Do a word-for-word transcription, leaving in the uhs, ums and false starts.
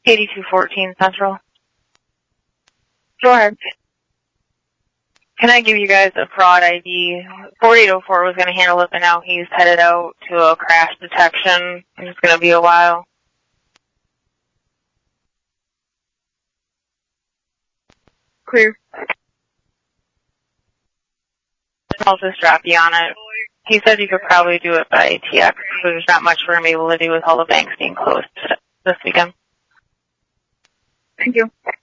eighty-two fourteen Central. Go ahead. Can I give you guys a fraud I D? forty-eight oh four was going to handle it, but now he's headed out to a crash detection. It's going to be a while. Clear. I'll just drop you on it. He said you could probably do it by A T X, so there's not much for him able to do with all the banks being closed this weekend. Thank you.